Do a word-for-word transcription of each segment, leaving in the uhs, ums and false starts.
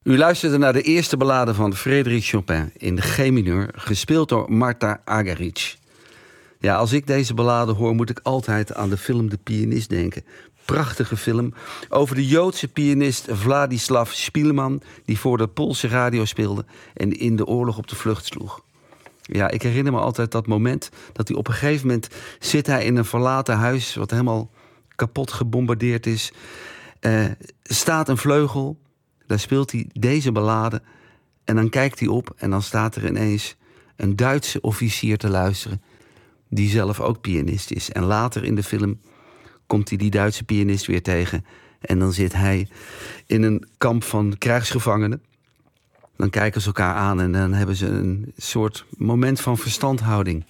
U luisterde naar de eerste ballade van Frédéric Chopin in G-mineur, gespeeld door Marta Argerich. Ja, als ik deze ballade hoor, moet ik altijd aan de film De Pianist denken. Prachtige film over de Joodse pianist Vladislav Spielman, die voor de Poolse radio speelde en in de oorlog op de vlucht sloeg. Ja, ik herinner me altijd dat moment dat hij op een gegeven moment zit hij in een verlaten huis wat helemaal kapot gebombardeerd is. Uh, staat een vleugel, daar speelt hij deze ballade en dan kijkt hij op en dan staat er ineens een Duitse officier te luisteren die zelf ook pianist is. En later in de film komt hij die Duitse pianist weer tegen en dan zit hij in een kamp van krijgsgevangenen. Dan kijken ze elkaar aan en dan hebben ze een soort moment van verstandhouding.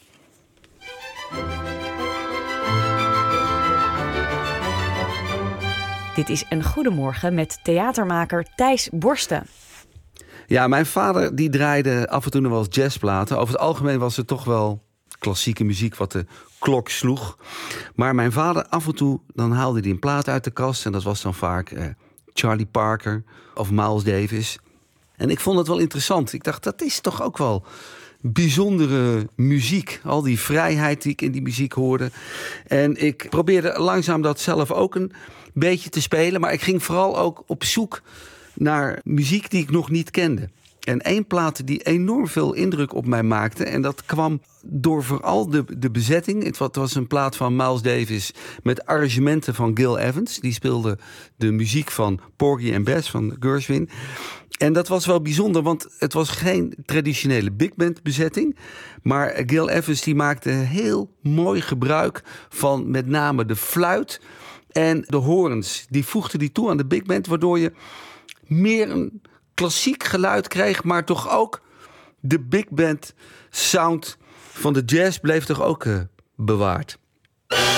Dit is Een Goedemorgen met theatermaker Thijs Borsten. Ja, mijn vader die draaide af en toe nog wel eens jazzplaten. Over het algemeen was het toch wel klassieke muziek wat de klok sloeg. Maar mijn vader af en toe, dan haalde hij een plaat uit de kast. En dat was dan vaak uh, Charlie Parker of Miles Davis. En ik vond het wel interessant. Ik dacht, dat is toch ook wel bijzondere muziek. Al die vrijheid die ik in die muziek hoorde. En ik probeerde langzaam dat zelf ook een beetje te spelen. Maar ik ging vooral ook op zoek naar muziek die ik nog niet kende. En één plaat die enorm veel indruk op mij maakte. En dat kwam door vooral de, de bezetting. Het was een plaat van Miles Davis met arrangementen van Gil Evans. Die speelde de muziek van Porgy and Bess van Gershwin. En dat was wel bijzonder, want het was geen traditionele big band bezetting. Maar Gil Evans die maakte heel mooi gebruik van met name de fluit en de hoorns. Die voegde die toe aan de big band, waardoor je meer een klassiek geluid kreeg, maar toch ook de big band sound van de jazz bleef toch ook uh, bewaard.